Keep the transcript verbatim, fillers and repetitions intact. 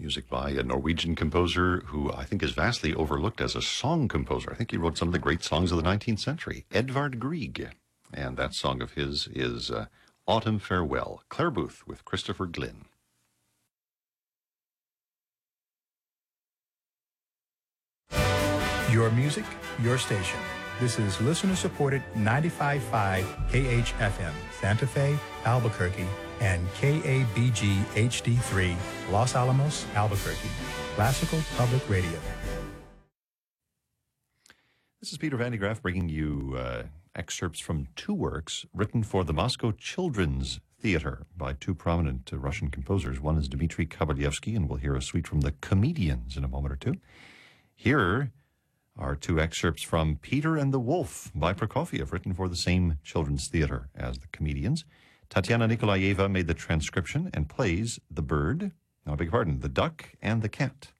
Music by a Norwegian composer who I think is vastly overlooked as a song composer. I think he wrote some of the great songs of the nineteenth century, Edvard Grieg. And that song of his is uh, Autumn Farewell, Claire Booth with Christopher Glynn. Your music, your station. This is listener-supported ninety-five point five K H F M, Santa Fe, Albuquerque, and K A B G H D three, Los Alamos, Albuquerque. Classical Public Radio. This is Peter Van de Graaff bringing you uh, excerpts from two works written for the Moscow Children's Theater by two prominent uh, Russian composers. One is Dmitri Kabalevsky, and we'll hear a suite from the Comedians in a moment or two. Here are two excerpts from Peter and the Wolf by Prokofiev, written for the same children's theater as the Comedians. Tatiana Nikolaeva made the transcription and plays the bird, no, I beg your pardon, the duck and the cat.